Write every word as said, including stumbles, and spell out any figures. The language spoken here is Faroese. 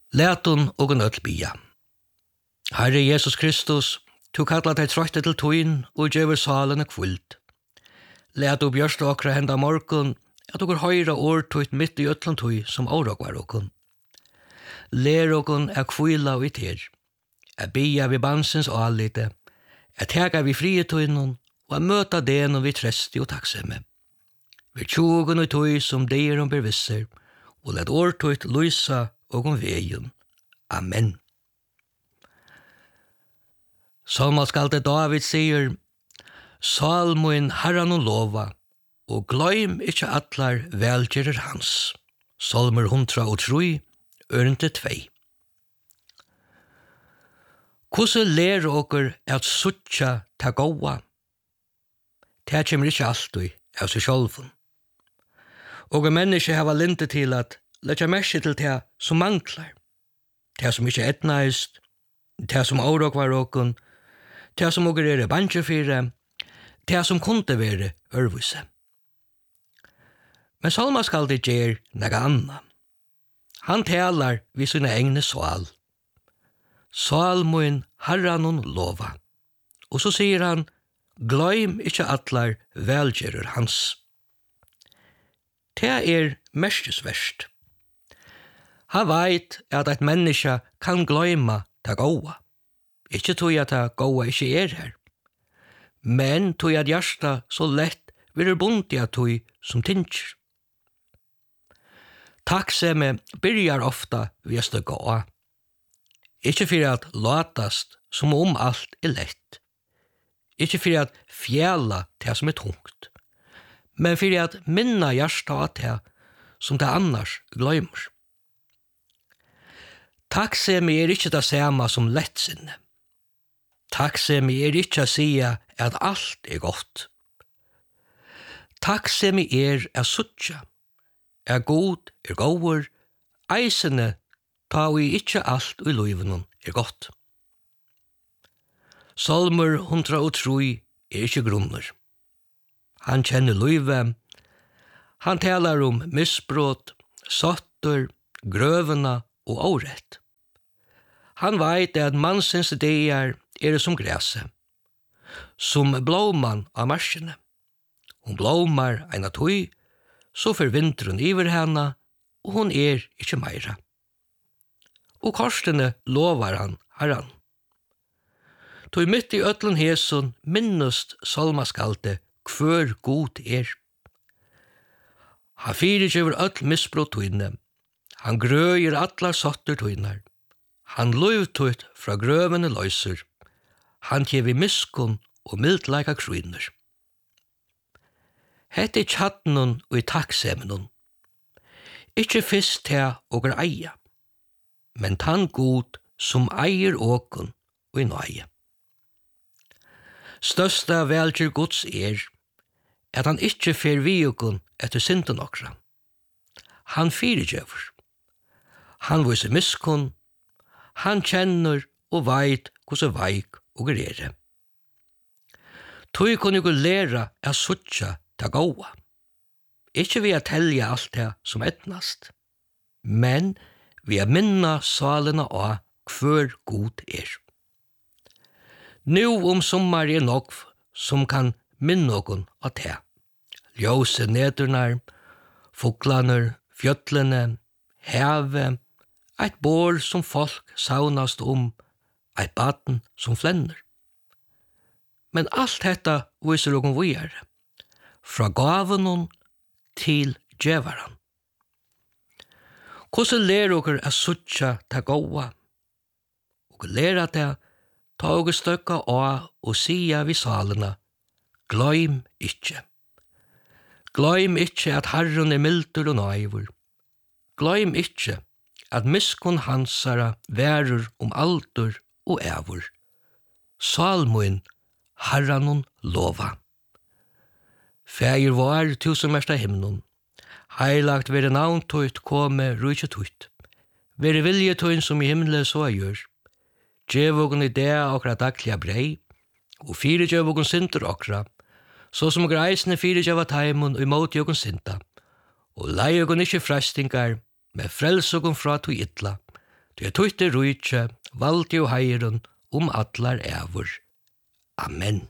Læton og en øll bia. Herre Jesus Kristus, tu kalla deg trøyte til tøyn og gjøver salen og kvult. Læt du bjørst okra henda morgon, at du høyra årtøyt midt i øtlan tøy som årokvar okon. Lær okon er kvila og i ter, er bia vi bansens alite, er tega vi frie tøynon, og er møta den vi tresti og takksemme. Vi tjogon og tøy som deir om bevisser, og let årtøyt lysa og om veien. Amen. Salmaskalde David sier, Salmoen herran og lova, og gløym ikkje atlar velgjerer hans. Salmer hundra og troi, ørende tvei. Hvordan ler okker at suttja ta gåa? Det kommer ikkje alltid av seg sjálfun. Og menneske hava linte til at letja merke til det som manglar. Det som ikkje etnaist, det som årokvar okken, det som okker er banjefire, det som kunde være ørvuse. Men salmaskaldi gjer nega anna. Han talar vid sina egne sval. Salmoen herranon lova. Og så sier han, gløym ikkje atlar velgjerer hans. Det er merkesverst. Han veit at eit menneske kan gløyma ta gåa. Ikkje tog at ta gåa ikkje er her. Men tog at hjärsta så lett vil bunti at tog som tinsjer. Takksemme byrjar ofta ved å støkke av. Ikke for at latast som om alt er lett. Ikke for at fjæla det som er tungt. Men for at minna hjärsta av det som det annars gløymer. Takksemme er ikke det samme som lettsinne. Takksemme er ikke å sige at alt er godt. Takksemme er å suttja. Er god, er gåur, eisene ta vi ikkje alt i løyvenen er godt. Salmer hundra og troi er ikkje grunner. Han kjenner løyve, han talar om misbrot, sotter, grøvena og årett. Han veit at mansens ideer er som græse, som blåman av marsjene. Hun blåmar eina tøy, så forvinter hun iver henne, og hun er ikkje meira. Og korsene lovar han herran. Tøy midt i øtlen heson minnust salmaskalte kvør god er. Han fyrir over øtl misbrot tøyne. Han grøyer atlar sotter tøynar. Han løyvtøyt fra grøvene løyser. Han kjevi miskun og mildleika krøyner. Hette er tjattenun og i takksemenun. Ikkje fyrst til åker eia, men tann god som eier åkun og i nøye. Størsta velger Guds er at han ikkje fer vi åkun etter synden okra. Han fyrirgjøver. Han viser miskun. Han kjenner og veit hvordan veik og greier. Tøy kunne jo lære å suttja ta gåa. Ikkje vi a telja alt det som etnast, men vi a minna salena av kvør god er. Nu om sommar er nok som kan minna okon av det. Ljøse nedurnar, fuglaner, fjötlene, heve, eit bor som folk saunast om, eit baden som flenner. Men alt detta viser okon vidare, fra gavenon til djevaran. Hvordan ler okker a suttja ta gåa? Og lera det, ta okker støkka av og sia vi salena, gløym ikkje. Gløym ikkje at Herren er mildur og naivur. Gløym ikkje at miskun hansara verur om aldur og evur. Salmoen Herranon lova. Fægir var tusen mesta himnon. Heilagt vere navn tøyt kome rujtje tøyt. Vere vilje tøyn som i himmelen så gjør. Djevogun i det okra daglige brei, og fire djevogun sinter okra, så som okra eisne fire djeva taimun og imot jogun sinta, og lei ogun ikkje frestingar, men frels ogun fra tøy ytla, Det tøyte rujtje, valgte jo heiren om atlar ævor. Amen.